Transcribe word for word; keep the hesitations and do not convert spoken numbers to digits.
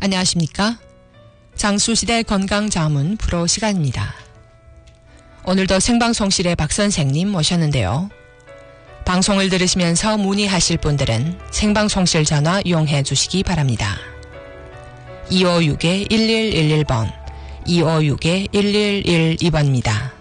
안녕하십니까? 장수시대 건강자문 프로 시간입니다. 오늘도 생방송실에 박 선생님 모셨는데요. 방송을 들으시면서 문의하실 분들은 생방송실 전화 이용해 주시기 바랍니다. 이오육 일일일일 번, 이오육 일일일이 번입니다.